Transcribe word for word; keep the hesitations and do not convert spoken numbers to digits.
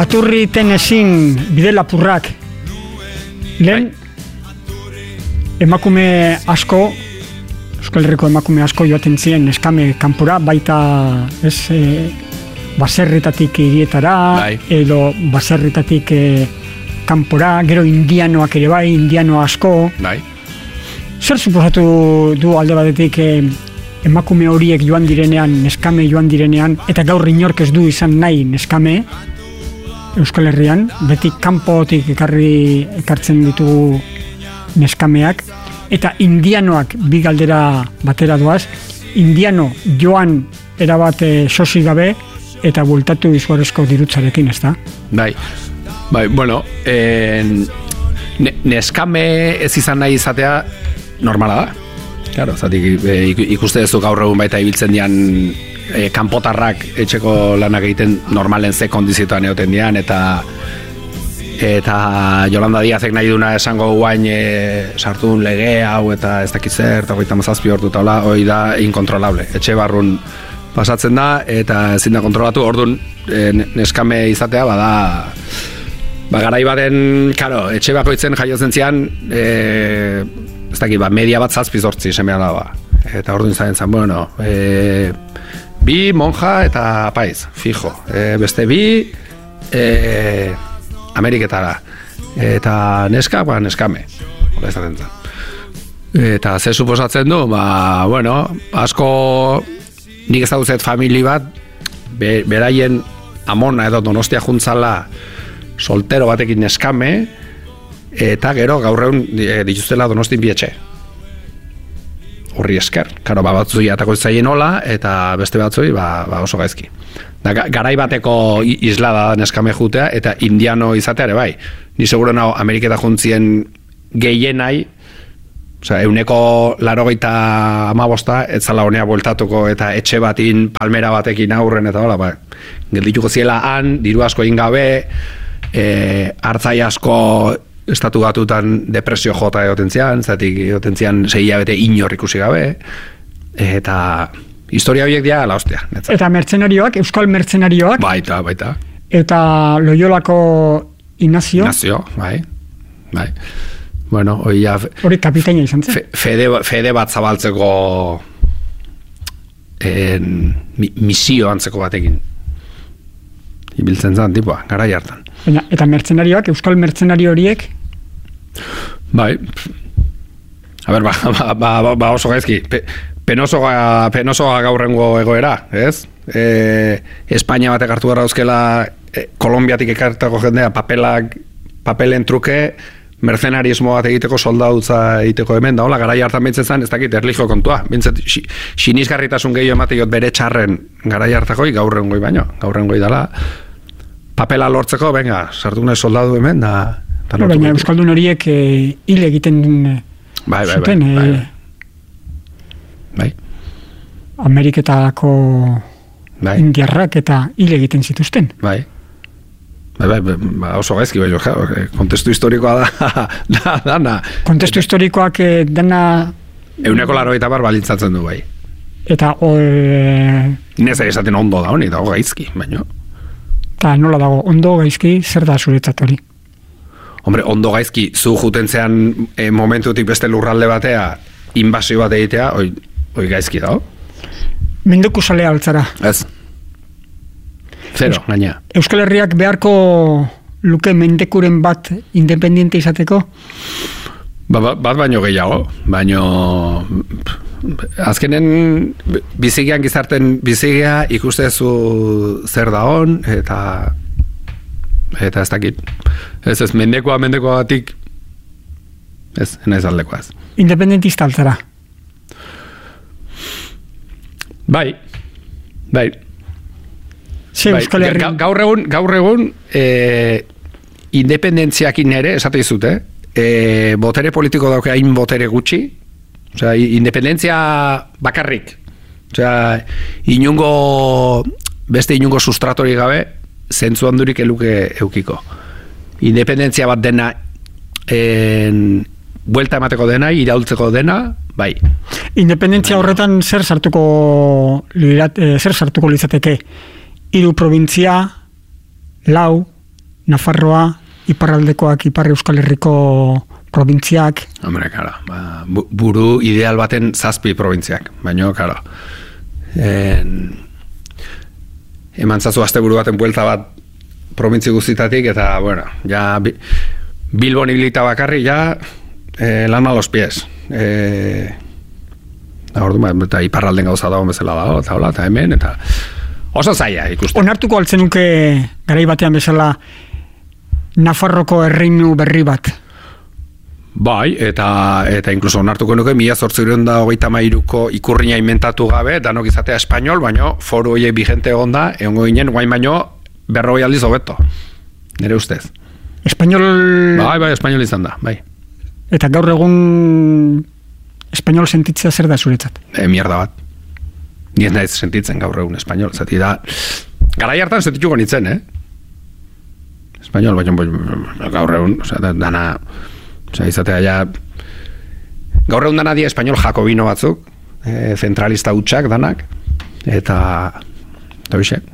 Aturri tenezin bide lapurrak. Lehen, emakume asko, Euskal Herriko emakume asko joaten ziren neskame kanpora, baita ez, e, baserritatik hirietara, bai. Edo baserritatik e, kanpora, gero indianoak ere bai, indiano asko. Bai. Zer suposatu du alde batetik e, emakume horiek joan direnean, neskame joan direnean, eta gaur inork ez du izan nahi neskame, Euskal Herrian, beti kanpotik ekarri ekartzen ditugu neskameak, eta indianoak bi galdera batera doaz, indiano joan erabat sosi gabe, eta bultatu izugarrizko dirutzarekin, ez da? Bai, bai, bueno, en, ne, neskame ez izan nahi izatea normala da. Claro, zatik ikuste duzu gaur egun baita ibiltzen dian e, kanpotarrak etxeko lanak egiten normalen ze kondizioetan egoten dian, eta eta Yolanda Díazek nahi duna esango guain e, sartu duen lege hau eta ez dakit zer, eta hogeita hamazazpi ordu eta hola, hori da inkontrolable. Etxe barrun pasatzen da eta ezin da kontrolatu, orduan e, neskame izatea bada ba garai baten, claro, etxe bakoitzen jaiotzen zian e, ez dakit, ba, media bat zazpi zortzi semea da ba. Eta orduan zaten zen, bueno, e, bi monja eta apaiz, fijo. E, beste bi e, Ameriketara. Eta neska, ba, neskame. Hora ez zaten zen. Eta ze suposatzen du, ba, bueno, asko nik ez dauzet famili bat, be, beraien amona edo Donostia juntzala soltero batekin neskame, eta gero gaur egun dituztela Donostin bi etxe. Horri esker. Karo, ba, batzui atako zaien hola, eta beste batzui ba, ba oso gaizki. Da, garai bateko isla da neskame jutea, eta indiano izatea ere bai. Ni seguro nao Ameriketa juntzien gehienai, osea, euneko larogeita amabosta, etzala honea bueltatuko, eta etxe batin, palmera batekin aurren, eta hola, ba, geldituko ziela han, diru asko egin gabe, e, hartzai asko estatu batutan depresio jota egoten zian, zatik egoten zian sei hilabete inor ikusi gabe, eta historia horiek dira la hostia. Netzat. Eta mertzenarioak, euskal mertzenarioak. Baita, baita. Eta Loiolako Ignacio. Ignacio, bai, bai. Bueno, hori ja... Hori kapitaina izan zen. Fede, fede bat zabaltzeko en, mi, misio antzeko batekin. Ibiltzen zen, tipoa, garai hartan. Baina, eta mertzenarioak, euskal mertzenario horiek? Bai. A ber, ba, ba, ba, ba oso gaizki. Pe, penosoa, penosoa gaurrengo egoera, ez? E, Espainia batek hartu gara dauzkela e, Kolombiatik ekartako jendea papelak, papelen truke, mercenarismo bat egiteko, soldadutza egiteko hemen, da hola, garai hartan bintzen zen, ez dakit, erlijio kontua. Bintzat, sinizgarritasun gehiago emateot bere txarren garai hartakoi, gaurrengoi baino, gaurrengoi dala. Papela lortzeko, venga, sartu nahi soldadu hemen, da... da no, baina euskaldun horiek e, hil egiten bai, bai, zuten, bai, bai, bai. E, Ameriketako bai. Indiarrak eta hil egiten zituzten. Bai. Bai, bai, ba, oso gaizki, bai, kontestu historikoa da, da, dana. Kontestu historikoak e, dana... Euneko laro eta bar balintzatzen du, bai. Eta... O, e... Inez esaten ondo da honi, dago gaizki, baina... Eta nola dago, ondo gaizki, zer da zuretzat hori? Hombre, ondo gaizki, zu jutentzean e, momentutik beste lurralde batea, inbasio bat egitea, oi, oi gaizki dago? Mendeku salea altzara. Ez. Zero, Eus, gaina. Euskal Herriak beharko luke mendekuren bat independiente izateko? Ba, ba, bat baino gehiago, baino... Azkenen bizigean gizarten bizigea ikustezu zer da hon, eta eta ez dakit. Ez ez, mendekoa mendekoa batik ez, naiz aldekoa ez. Independentista altzara? Bai, bai. Ze bai. Euskal Herri... Ga, gaur egun, gaur egun e, independentziakin ere, esate izute, e, botere politiko dauke hain botere gutxi, osea, independentzia bakarrik. Osea, inungo, beste inungo sustratori gabe, zentzu handurik eluke eukiko. Independentzia bat dena, en, buelta emateko dena, iraultzeko dena, bai. Independentzia horretan zer sartuko, lirat, eh, zer sartuko litzateke? Hiru probintzia, lau, Nafarroa, iparraldekoak, ipar Euskal Herriko probintziak. Hombre, karo, ba, buru ideal baten zazpi probintziak, baina, karo, en, eman zazu asteburu baten buelta bat probintzi guztitatik, eta, bueno, ja, bi, Bilbon ibilita bakarri, ja, eh, lan a los pies. Eh, da, ordu, eta iparralden gauza dago bezala dago, eta hola, eta hemen, eta oso zaila ikusten. Onartuko altzen nuke garai batean bezala Nafarroko erreinu berri bat? Bai, eta eta incluso onartuko nuke mila zortziehun eta hogeita hamairuko ikurrina inventatu gabe, danok izatea espainol, baino foru horiek vigente egonda, egongo ginen guain baino berrogei aldiz hobeto. Nire ustez. Espainol... Bai, bai, espainol izan da, bai. Eta gaur egun espainol sentitzea zer da zuretzat? E, mierda bat. Ni ez naiz sentitzen gaur egun espainol. Zati da, garai hartan sentituko nintzen, eh? Espainol, baina gaur egun, osea, dana... Osea, izatea ja... Gaur egun dana dia espainol jakobino batzuk, e, zentralista hutsak danak, eta... Eta bixe,